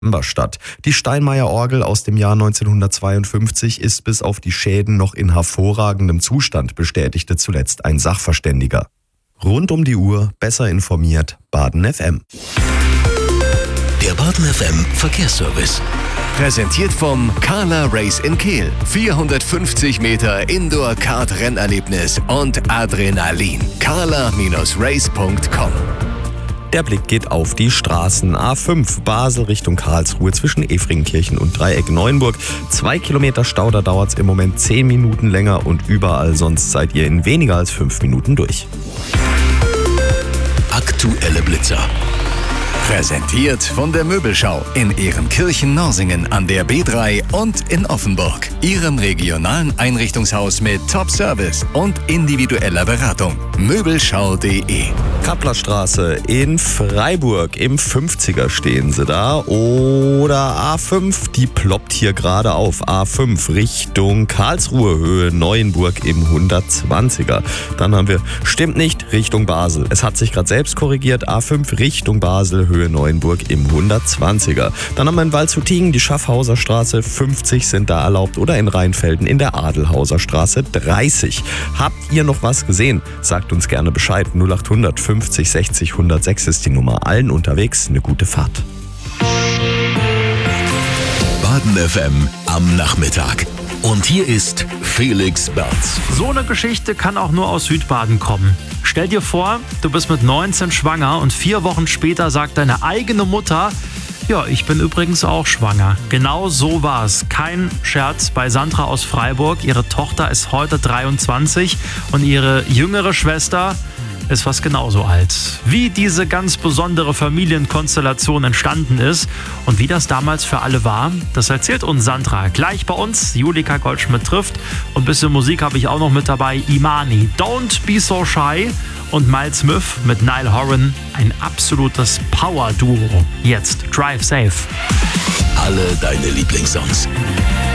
statt. Die Steinmeier-Orgel aus dem Jahr 1952 ist bis auf die Schäden noch in hervorragendem Zustand, bestätigte zuletzt ein Sachverständiger. Rund um die Uhr, besser informiert, Baden FM. Der Baden FM Verkehrsservice. Präsentiert vom Carla Race in Kehl. 450 Meter Indoor-Kart-Rennerlebnis und Adrenalin. carla-race.com. Der Blick geht auf die Straßen. A5 Basel Richtung Karlsruhe zwischen Efringkirchen und Dreieck Neuenburg. 2 Kilometer Stau, da dauert es im Moment 10 Minuten länger und überall sonst seid ihr in weniger als 5 Minuten durch. Aktuelle Blitzer. Präsentiert von der Möbelschau in Ehrenkirchen-Norsingen an der B3 und in Offenburg. Ihrem regionalen Einrichtungshaus mit Top-Service und individueller Beratung. Möbelschau.de. Kapplerstraße in Freiburg, im 50er stehen sie da. Oder A5, die ploppt hier gerade auf. A5 Richtung Karlsruhe, Höhe Neuenburg im 120er. Dann haben wir, stimmt nicht, Richtung Basel. Es hat sich gerade selbst korrigiert. A5 Richtung Basel, Höhe Neuenburg im 120er. Dann haben wir in Waldshutingen die Schaffhauser Straße, 50 sind da erlaubt. Oder in Rheinfelden in der Adelhauser Straße 30. Habt ihr noch was gesehen? Sagt uns gerne Bescheid. 0800 50 60 106 ist die Nummer. Allen unterwegs eine gute Fahrt. Baden FM am Nachmittag. Und hier ist Felix Berz. So eine Geschichte kann auch nur aus Südbaden kommen. Stell dir vor, du bist mit 19 schwanger und 4 Wochen später sagt deine eigene Mutter: Ja, ich bin übrigens auch schwanger. Genau so war es. Kein Scherz bei Sandra aus Freiburg. Ihre Tochter ist heute 23 und ihre jüngere Schwester ist fast genauso alt. Wie diese ganz besondere Familienkonstellation entstanden ist und wie das damals für alle war, das erzählt uns Sandra gleich bei uns. Julika Goldschmidt trifft und ein bisschen Musik habe ich auch noch mit dabei. Imani, Don't Be So Shy und Miles Smith mit Niall Horan. Ein absolutes Power-Duo. Jetzt Drive Safe. Alle deine Lieblingssongs.